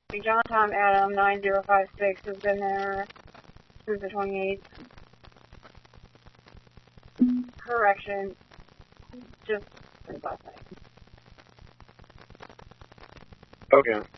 John Tom Adam 9056 has been there since the 28th. Correction. Just since last night. Okay.